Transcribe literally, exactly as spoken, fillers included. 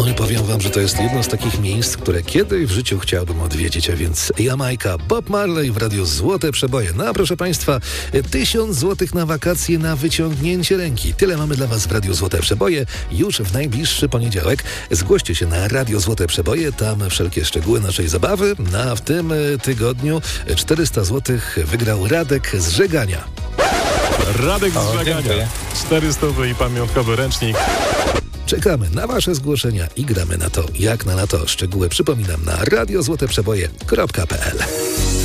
No i powiem wam, że to jest jedno z takich miejsc, które kiedyś w życiu chciałbym odwiedzić, a więc Jamajka, Bob Marley w radiu Złote Przeboje. No a proszę państwa, tysiąc złotych na wakacje na wyciągnięcie ręki. Tyle mamy dla was w radiu Złote Przeboje już w najbliższy poniedziałek. Zgłoście się na radio Złote Przeboje, tam wszelkie szczegóły naszej zabawy. No a w tym tygodniu czterysta złotych wygrał Radek z Żegania. Radek z O, Żegania. dziękuję. czterysta i pamiątkowy ręcznik. Czekamy na wasze zgłoszenia i gramy na to, jak na lato. Szczegóły przypominam na radio złote przeboje kropka p l.